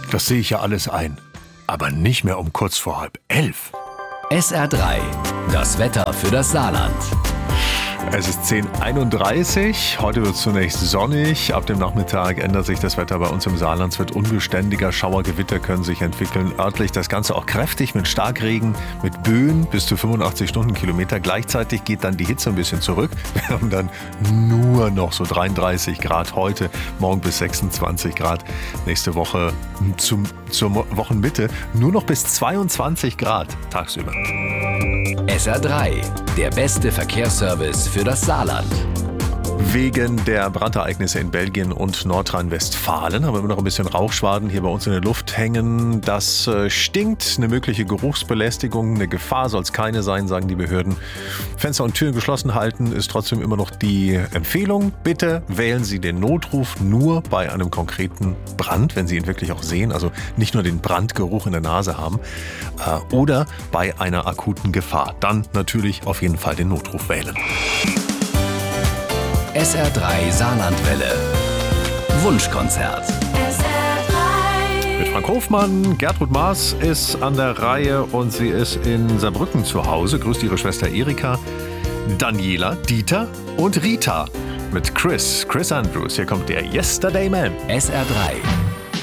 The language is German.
Das sehe ich ja alles ein. Aber nicht mehr um kurz vor 10:30. SR3, das Wetter für das Saarland. Es ist 10:31 Uhr. Heute wird es zunächst sonnig. Ab dem Nachmittag ändert sich das Wetter bei uns im Saarland. Es wird unbeständiger. Schauergewitter können sich entwickeln. Örtlich das Ganze auch kräftig mit Starkregen, mit Böen bis zu 85 Stundenkilometer. Gleichzeitig geht dann die Hitze ein bisschen zurück. Wir haben dann nur noch so 33 Grad heute, morgen bis 26 Grad. Nächste Woche zur Wochenmitte nur noch bis 22 Grad tagsüber. SR3, der beste Verkehrsservice für das Saarland. Wegen der Brandereignisse in Belgien und Nordrhein-Westfalen haben wir immer noch ein bisschen Rauchschwaden hier bei uns in der Luft hängen. Das stinkt, eine mögliche Geruchsbelästigung, eine Gefahr soll es keine sein, sagen die Behörden. Fenster und Türen geschlossen halten ist trotzdem immer noch die Empfehlung. Bitte wählen Sie den Notruf nur bei einem konkreten Brand, wenn Sie ihn wirklich auch sehen, also nicht nur den Brandgeruch in der Nase haben, oder bei einer akuten Gefahr. Dann natürlich auf jeden Fall den Notruf wählen. SR3 Saarlandwelle. Wunschkonzert. Mit Frank Hofmann, Gertrud Maas ist an der Reihe und sie ist in Saarbrücken zu Hause. Grüßt ihre Schwester Erika, Daniela, Dieter und Rita mit Chris Andrews. Hier kommt der Yesterday Man. SR3.